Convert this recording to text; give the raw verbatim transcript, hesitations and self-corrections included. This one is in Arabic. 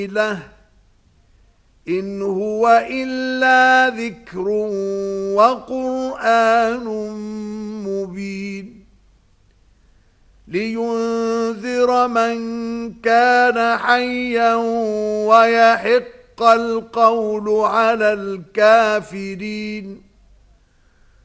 له إن هو إلا ذكر وقرآن مبين لينذر من كان حيا ويحق القول على الكافرين